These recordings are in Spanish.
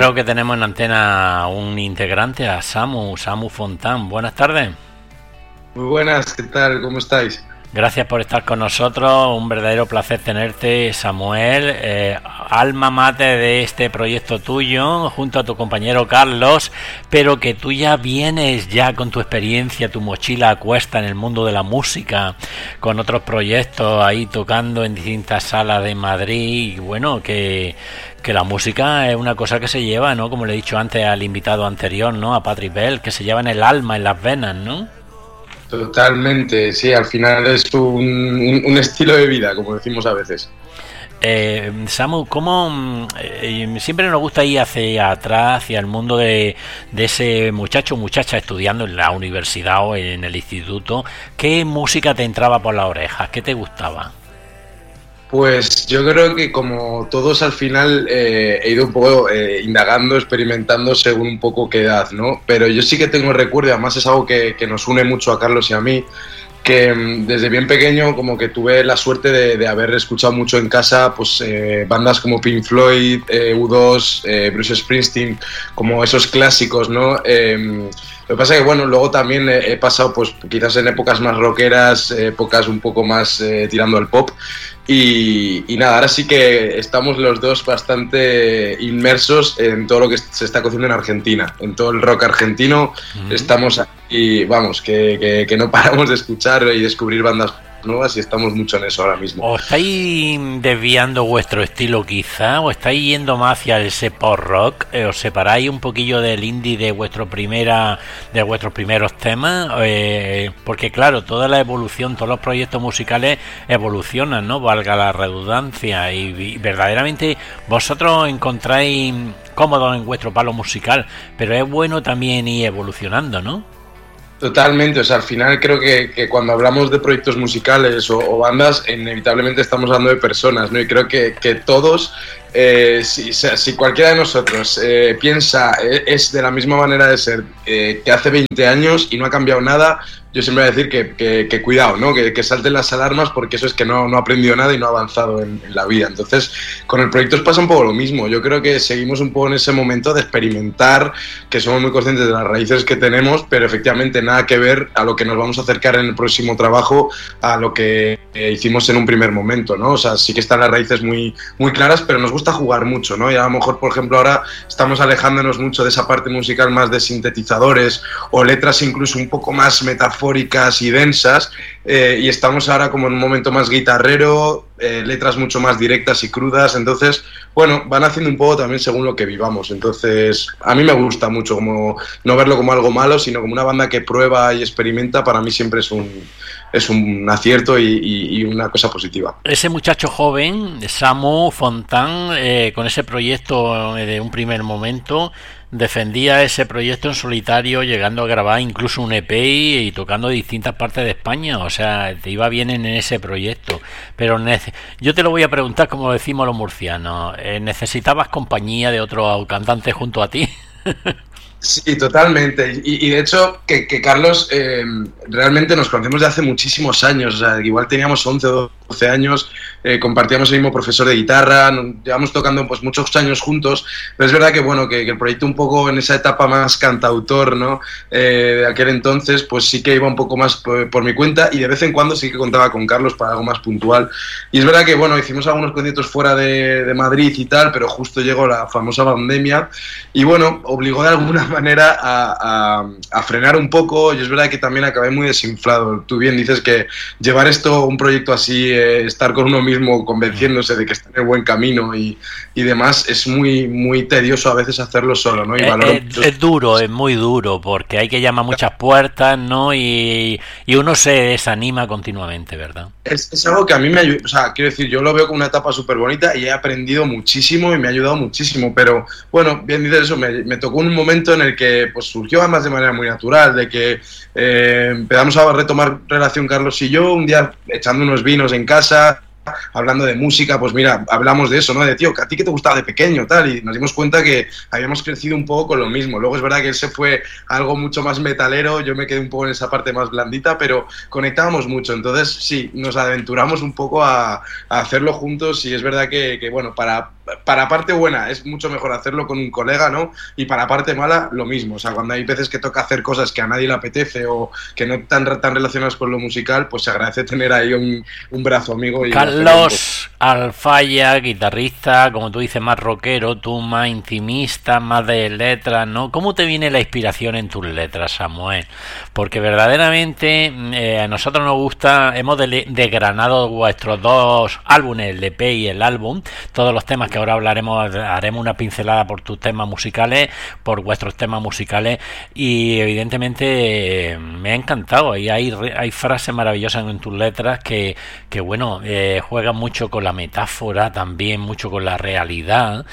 creo que tenemos en antena un integrante, a Samu Fontán. Buenas tardes. Muy buenas, ¿qué tal? ¿Cómo estáis? Gracias por estar con nosotros, un verdadero placer tenerte, Samuel, alma mater de este proyecto tuyo, junto a tu compañero Carlos, pero que tú ya vienes ya con tu experiencia, tu mochila a cuesta en el mundo de la música, con otros proyectos ahí tocando en distintas salas de Madrid, y bueno, que la música es una cosa que se lleva, ¿no? Como le he dicho antes al invitado anterior, ¿no? A Patrick Bell, que se lleva en el alma, en las venas, ¿no? Totalmente, sí, al final es un estilo de vida, como decimos a veces. Samu, ¿cómo siempre nos gusta ir hacia atrás, hacia el mundo de ese muchacho o muchacha estudiando en la universidad o en el instituto? ¿Qué música te entraba por las orejas? ¿Qué te gustaba? Pues yo creo que como todos al final he ido un poco indagando, experimentando según un poco qué edad, ¿no? Pero yo sí que tengo recuerdo, además es algo que nos une mucho a Carlos y a mí, que desde bien pequeño como que tuve la suerte de haber escuchado mucho en casa pues bandas como Pink Floyd, U2, Bruce Springsteen, como esos clásicos, ¿no? Lo que pasa es que, bueno, luego también he pasado pues quizás en épocas más rockeras, épocas un poco más tirando al pop. Y nada, ahora sí que estamos los dos bastante inmersos en todo lo que se está cociendo en Argentina, en todo el rock argentino. Estamos aquí, vamos, que no paramos de escuchar y descubrir bandas nuevas y estamos mucho en eso ahora mismo. ¿O estáis desviando vuestro estilo quizá? ¿O estáis yendo más hacia ese pop rock? ¿Os separáis un poquillo del indie de vuestros primeros temas? Porque claro, toda la evolución, todos los proyectos musicales evolucionan, ¿no? Valga la redundancia. Y verdaderamente vosotros encontráis cómodos en vuestro palo musical, pero es bueno también ir evolucionando, ¿no? Totalmente, o sea, al final creo que cuando hablamos de proyectos musicales o bandas, inevitablemente estamos hablando de personas, ¿no? Y creo que todos, si cualquiera de nosotros piensa, es de la misma manera de ser que hace 20 años y no ha cambiado nada, yo siempre voy a decir que cuidado, ¿no? Que salten las alarmas porque eso es que no ha aprendido nada y no ha avanzado en la vida. Entonces, con el proyecto os pasa un poco lo mismo. Yo creo que seguimos un poco en ese momento de experimentar, que somos muy conscientes de las raíces que tenemos, pero efectivamente nada que ver a lo que nos vamos a acercar en el próximo trabajo, a lo que hicimos en un primer momento, ¿no? O sea, sí que están las raíces muy, muy claras, pero nos gusta jugar mucho, ¿no? Y a lo mejor, por ejemplo, ahora estamos alejándonos mucho de esa parte musical más de sintetizadores o letras incluso un poco más metafóricas y densas, y estamos ahora como en un momento más guitarrero, letras mucho más directas y crudas. Entonces, bueno, van haciendo un poco también según lo que vivamos. Entonces, a mí me gusta mucho como no verlo como algo malo, sino como una banda que prueba y experimenta. Para mí siempre es un acierto y una cosa positiva. Ese muchacho joven, Samu Fontán, con ese proyecto de un primer momento, defendía ese proyecto en solitario, llegando a grabar incluso un EP y tocando en distintas partes de España. O sea, te iba bien en ese proyecto. Pero yo te lo voy a preguntar como decimos los murcianos. ¿Necesitabas compañía de otro cantante junto a ti? Sí, totalmente. Y de hecho, que Carlos, realmente nos conocemos de hace muchísimos años. O sea, igual teníamos 11 o 12 años, compartíamos el mismo profesor de guitarra, llevamos tocando pues muchos años juntos, pero es verdad que bueno, que el proyecto un poco en esa etapa más cantautor, ¿no? De aquel entonces, pues sí que iba un poco más por mi cuenta, y de vez en cuando sí que contaba con Carlos para algo más puntual. Y es verdad que bueno, hicimos algunos conciertos fuera de Madrid y tal, pero justo llegó la famosa pandemia y bueno, obligó de alguna manera a frenar un poco. Y es verdad que también acabé muy desinflado. Tú bien dices que llevar un proyecto así, estar con uno mismo convenciéndose de que está en el buen camino y demás, es muy, muy tedioso a veces hacerlo solo, ¿no? Y es duro, es muy duro, porque hay que llamar muchas puertas, ¿no? Y uno se desanima continuamente, ¿verdad? Es algo que a mí me ayuda, o sea, quiero decir, yo lo veo como una etapa súper bonita y he aprendido muchísimo y me ha ayudado muchísimo, pero bueno, bien dices eso, me tocó un momento en el que pues surgió además de manera muy natural, de que empezamos a retomar relación Carlos y yo, un día echando unos vinos en casa, hablando de música, pues mira, hablamos de eso, ¿no? De tío, ¿a ti qué te gustaba de pequeño? Tal, y nos dimos cuenta que habíamos crecido un poco con lo mismo. Luego es verdad que él se fue a algo mucho más metalero, yo me quedé un poco en esa parte más blandita, pero conectábamos mucho. Entonces, sí, nos aventuramos un poco a hacerlo juntos, y es verdad que bueno, para para parte buena es mucho mejor hacerlo con un colega, ¿no? Y para parte mala, lo mismo. O sea, cuando hay veces que toca hacer cosas que a nadie le apetece o que no están tan relacionadas con lo musical, pues se agradece tener ahí un brazo amigo. Y Carlos Alfaya, guitarrista, como tú dices, más rockero, tú más intimista, más de letras, ¿no? ¿Cómo te viene la inspiración en tus letras, Samuel? Porque verdaderamente a nosotros nos gusta, hemos desgranado vuestros dos álbumes, el EP y el álbum, todos los temas que ahora hablaremos, haremos una pincelada por tus temas musicales, por vuestros temas musicales, y evidentemente me ha encantado, y hay frases maravillosas en tus letras que bueno, juegan mucho con la metáfora, también mucho con la realidad,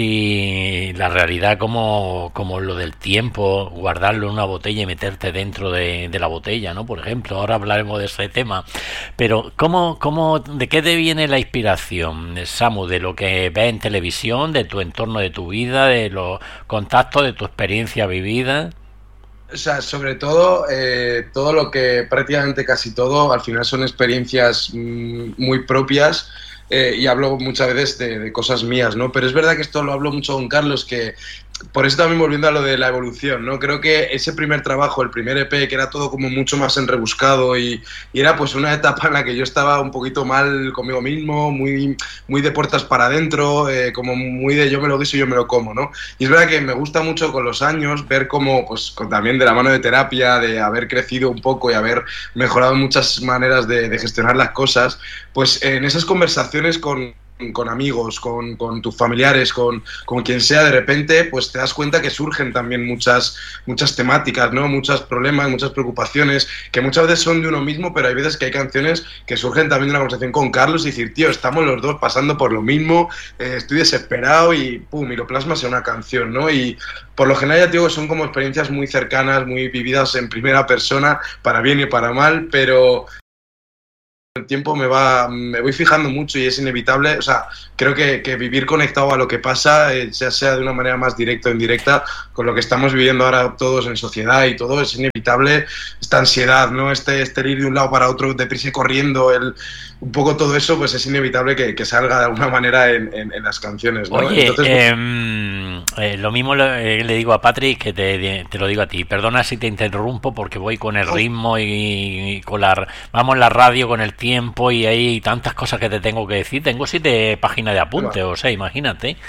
y la realidad como lo del tiempo, guardarlo en una botella y meterte dentro de la botella, ¿no? Por ejemplo, ahora hablaremos de ese tema, pero ¿de qué te viene la inspiración, Samu? ¿De lo que ves en televisión, de tu entorno, de tu vida, de los contactos, de tu experiencia vivida? O sea, sobre todo, todo lo que, prácticamente casi todo, al final son experiencias muy propias, y hablo muchas veces de cosas mías, ¿no? Pero es verdad que esto lo hablo mucho con Carlos, que por eso también volviendo a lo de la evolución, ¿no? Creo que ese primer trabajo, el primer EP, que era todo como mucho más enrebuscado y era pues una etapa en la que yo estaba un poquito mal conmigo mismo, muy de puertas para adentro, como muy de yo me lo guiso y yo me lo como, ¿no? Y es verdad que me gusta mucho con los años ver cómo, pues también de la mano de terapia, de haber crecido un poco y haber mejorado muchas maneras de gestionar las cosas, pues en esas conversaciones con amigos, con tus familiares, con quien sea, de repente pues te das cuenta que surgen también muchas temáticas, ¿no? Muchos problemas, muchas preocupaciones, que muchas veces son de uno mismo, pero hay veces que hay canciones que surgen también de una conversación con Carlos y decir, tío, estamos los dos pasando por lo mismo, estoy desesperado y pum, y lo plasmas en una canción, ¿no? Y por lo general ya te digo que son como experiencias muy cercanas, muy vividas en primera persona, para bien y para mal, pero el tiempo me voy fijando mucho y es inevitable. O sea, creo que vivir conectado a lo que pasa, ya sea de una manera más directa o indirecta, con lo que estamos viviendo ahora todos en sociedad y todo, es inevitable esta ansiedad, ¿no? Este ir de un lado para otro deprisa y corriendo, un poco todo eso, pues es inevitable que salga de alguna manera en las canciones, ¿no? Oye, entonces, lo mismo le digo a Patrick que te lo digo a ti. Perdona si te interrumpo porque voy con el ritmo y con vamos en la radio con el tiempo y hay tantas cosas que te tengo que decir. Tengo 7 páginas de apuntes, o sea, imagínate.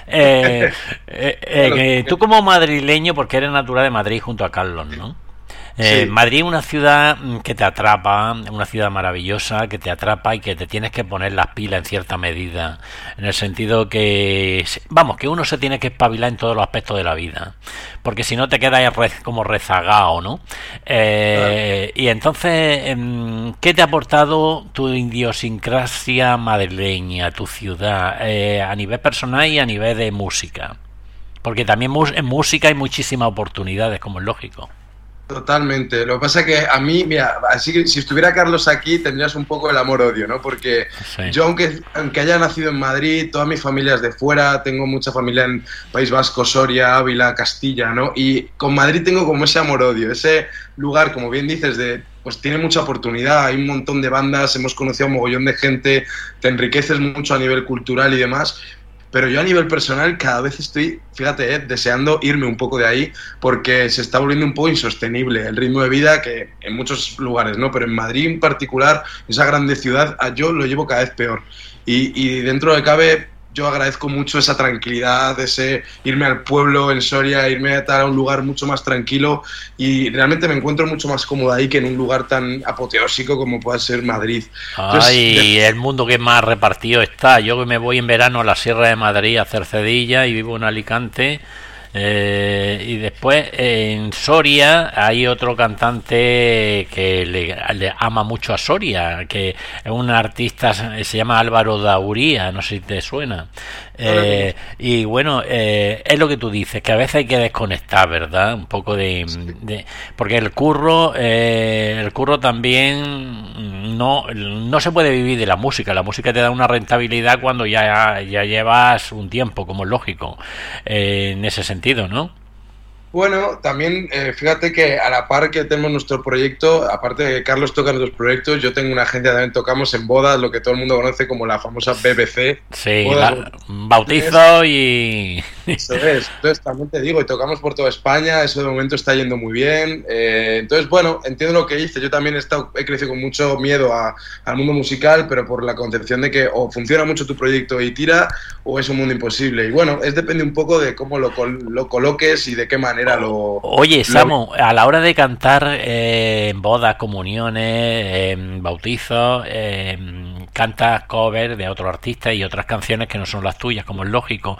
Tú como madrileño, porque eres natural de Madrid junto a Carlos, ¿no? sí. Madrid es una ciudad que te atrapa, una ciudad maravillosa que te atrapa y que te tienes que poner las pilas en cierta medida, en el sentido que, vamos, que uno se tiene que espabilar en todos los aspectos de la vida, porque si no te quedas como rezagado, ¿no? Y entonces, ¿qué te ha aportado tu idiosincrasia madrileña, tu ciudad, a nivel personal y a nivel de música? Porque también en música hay muchísimas oportunidades, como es lógico. Totalmente. Lo que pasa es que a mí, mira, así que si estuviera Carlos aquí tendrías un poco el amor-odio, ¿no? Porque Sí. yo, aunque haya nacido en Madrid, toda mi familia es de fuera, tengo mucha familia en País Vasco, Soria, Ávila, Castilla, ¿no? Y con Madrid tengo como ese amor-odio, ese lugar, como bien dices, pues tiene mucha oportunidad, hay un montón de bandas, hemos conocido a un mogollón de gente, te enriqueces mucho a nivel cultural y demás. Pero yo a nivel personal cada vez estoy, fíjate, deseando irme un poco de ahí porque se está volviendo un poco insostenible el ritmo de vida que en muchos lugares, ¿no? Pero en Madrid en particular, esa grande ciudad, yo lo llevo cada vez peor. Y dentro de cabe, yo agradezco mucho esa tranquilidad, ese irme al pueblo en Soria, irme a un lugar mucho más tranquilo y realmente me encuentro mucho más cómodo ahí que en un lugar tan apoteósico como pueda ser Madrid. Ay, el mundo que más repartido está. Yo que me voy en verano a la Sierra de Madrid a hacer Cercedilla y vivo en Alicante. Y después en Soria hay otro cantante que le ama mucho a Soria, que es un artista, se llama Álvaro Dauría, no sé si te suena. Y bueno, es lo que tú dices, que a veces hay que desconectar, ¿verdad? Un poco porque el curro también no se puede vivir de la música te da una rentabilidad cuando ya llevas un tiempo, como es lógico, en ese sentido, ¿no? Bueno, también fíjate que a la par que tenemos nuestro proyecto, aparte de que Carlos toca nuestros proyectos, yo tengo una agencia, también tocamos en bodas, lo que todo el mundo conoce como la famosa BBC. Sí, Bodas, bautizo y... eso es. Entonces también te digo, y tocamos por toda España, eso de momento está yendo muy bien. Entonces, bueno, entiendo lo que dices. Yo también he crecido con mucho miedo al mundo musical, pero por la concepción de que o funciona mucho tu proyecto y tira, o es un mundo imposible. Y bueno, depende un poco de cómo lo coloques y de qué manera Oye, Samu, a la hora de cantar en bodas, comuniones, en bautizos, cantas covers de otros artistas y otras canciones que no son las tuyas, como es lógico.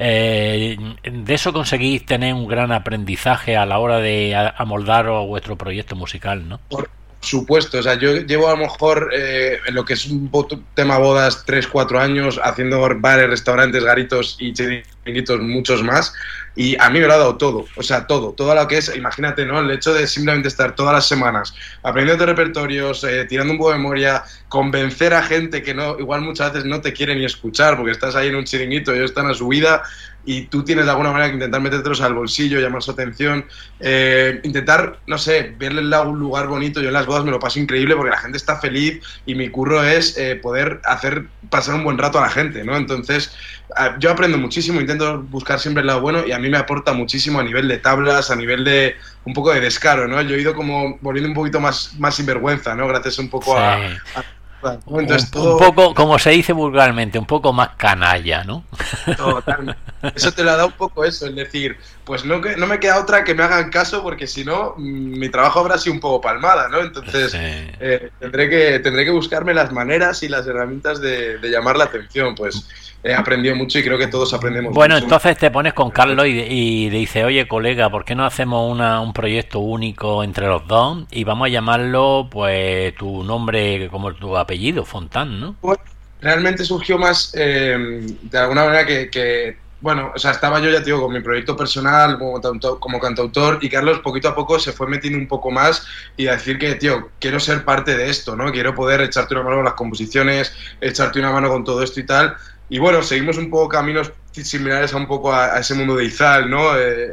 De eso conseguís tener un gran aprendizaje a la hora de amoldaros vuestro proyecto musical, ¿no? Por supuesto, o sea, yo llevo a lo mejor en lo que es un tema bodas 3-4 años haciendo bares, restaurantes, garitos y chiringuitos, muchos más, y a mí me lo ha dado todo, o sea, todo lo que es, imagínate, ¿no? El hecho de simplemente estar todas las semanas aprendiendo repertorios, tirando un poco de memoria, convencer a gente que no, igual muchas veces no te quiere ni escuchar porque estás ahí en un chiringuito, ellos están a su vida y tú tienes de alguna manera que intentar metértelos al bolsillo, llamar su atención, intentar, no sé, verle un lugar bonito. Yo en las bodas me lo paso increíble porque la gente está feliz y mi curro es poder hacer pasar un buen rato a la gente, ¿no? Entonces, yo aprendo muchísimo, intento buscar siempre el lado bueno y a mí me aporta muchísimo a nivel de tablas, a nivel de un poco de descaro, ¿no? Yo he ido como volviendo un poquito más sinvergüenza, ¿no? Gracias un poco sí. Entonces, un poco, como se dice vulgarmente, un poco más canalla, ¿no? Totalmente. Eso te lo ha dado un poco eso, es decir, pues no me queda otra que me hagan caso porque si no, mi trabajo habrá sido un poco palmada, ¿no? Entonces sí. tendré que buscarme las maneras y las herramientas de llamar la atención, pues he aprendido mucho y creo que todos aprendemos bueno, mucho. Entonces te pones con Carlos y le dices, oye colega, ¿por qué no hacemos un proyecto único entre los dos? Y vamos a llamarlo, pues, tu nombre como tu apellido, Fontán, ¿no? Bueno, realmente surgió más de alguna manera que bueno, o sea, estaba yo, ya te digo, con mi proyecto personal como cantautor y Carlos poquito a poco se fue metiendo un poco más y a decir que, tío, quiero ser parte de esto, ¿no? Quiero poder echarte una mano con las composiciones, echarte una mano con todo esto y tal. Y bueno, seguimos un poco caminos similares a un poco a ese mundo de Izal, ¿no?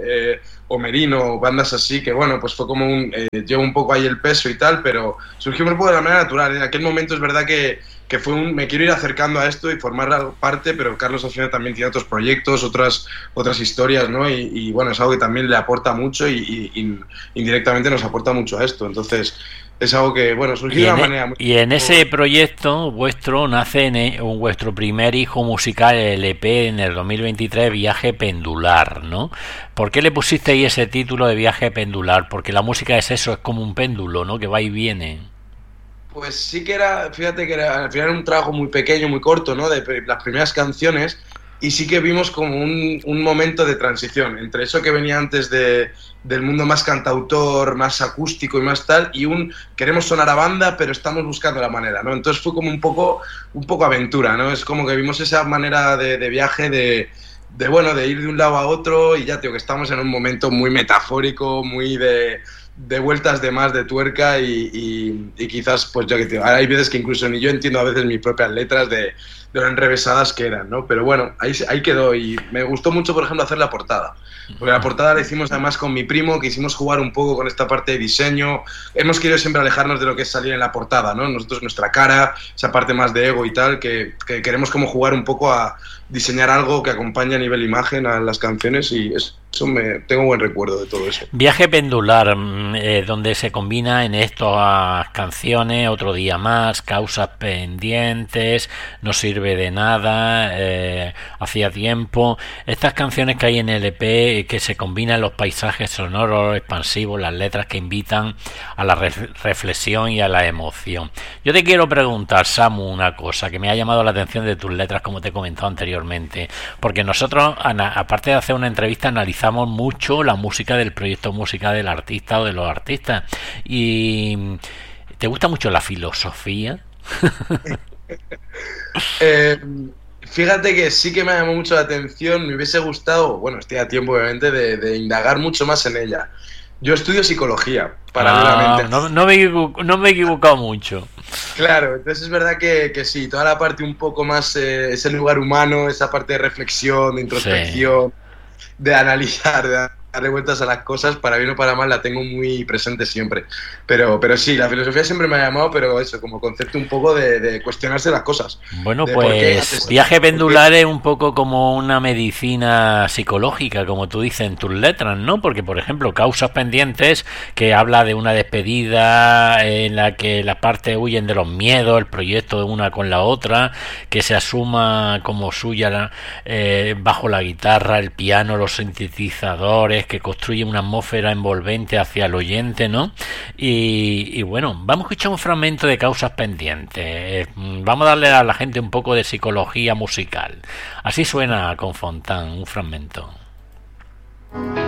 O Merino, bandas así, que bueno, pues fue como llevo un poco ahí el peso y tal, pero surgió un poco de la manera natural. En aquel momento es verdad que fue me quiero ir acercando a esto y formar parte, pero Carlos al final también tiene otros proyectos, otras historias, ¿no? Y bueno, es algo que también le aporta mucho y indirectamente nos aporta mucho a esto. Entonces, es algo que, bueno, surgió de una manera muy... Y en ese proyecto vuestro nace vuestro primer hijo musical, el EP, en el 2023, Viaje Pendular, ¿no? ¿Por qué le pusisteis ese título de Viaje Pendular? Porque la música es eso, es como un péndulo, ¿no? Que va y viene. Pues sí que fíjate que al final era un trabajo muy pequeño, muy corto, ¿no? De las primeras canciones, y sí que vimos como un momento de transición entre eso que venía antes del mundo más cantautor, más acústico y más tal, y queremos sonar a banda, pero estamos buscando la manera, ¿no? Entonces fue como un poco aventura, ¿no? Es como que vimos esa manera de viaje de ir de un lado a otro, y ya, tío, que estamos en un momento muy metafórico, muy de vueltas de más de tuerca y quizás, pues yo que te digo, hay veces que incluso ni yo entiendo a veces mis propias letras de lo enrevesadas que eran, ¿no? Pero bueno, ahí quedó y me gustó mucho, por ejemplo, hacer la portada. Porque la portada la hicimos además con mi primo, quisimos jugar un poco con esta parte de diseño. Hemos querido siempre alejarnos de lo que es salir en la portada, ¿no? Nosotros, nuestra cara, esa parte más de ego y tal, que queremos como jugar un poco a diseñar algo que acompañe a nivel imagen a las canciones y eso tengo buen recuerdo de todo eso. Viaje Pendular, donde se combina en estas canciones Otro día más, Causas pendientes, No sirve de nada, Hacía tiempo. Estas canciones que hay en el EP, que se combinan los paisajes sonoros expansivos, las letras que invitan a la reflexión y a la emoción. Yo te quiero preguntar, Samu, una cosa que me ha llamado la atención de tus letras, como te he comentado anteriormente, porque nosotros, aparte de hacer una entrevista, analizamos mucho la música del proyecto musical del artista o de los artistas. ¿Y te gusta mucho la filosofía? Fíjate que sí que me llamó mucho la atención, me hubiese gustado, bueno, estoy a tiempo obviamente de indagar mucho más en ella. Yo estudio psicología, paralelamente. No me he equivocado mucho. Claro, entonces es verdad que sí, toda la parte un poco más, ese lugar humano, esa parte de reflexión, de introspección, sí, de analizar, darle vueltas a las cosas, para bien o para mal, la tengo muy presente siempre. Pero sí, la filosofía siempre me ha llamado, pero eso, como concepto un poco de cuestionarse las cosas. Bueno, pues Viaje Pendular es un poco como una medicina psicológica, como tú dices en tus letras, ¿no? Porque, por ejemplo, Causas Pendientes, que habla de una despedida en la que las partes huyen de los miedos, el proyecto de una con la otra, que se asuma como suya bajo la guitarra, el piano, los sintetizadores, que construye una atmósfera envolvente hacia el oyente, ¿no? Y bueno, vamos a escuchar un fragmento de Causas Pendientes. Vamos a darle a la gente un poco de psicología musical. Así suena con Fontán, un fragmento.